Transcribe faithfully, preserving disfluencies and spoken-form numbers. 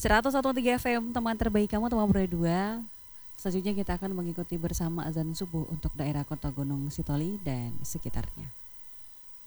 seratus satu koma tiga F M, teman terbaik kamu, teman berdua. Selanjutnya kita akan mengikuti bersama azan subuh untuk daerah Kota Gunung Sitoli dan sekitarnya.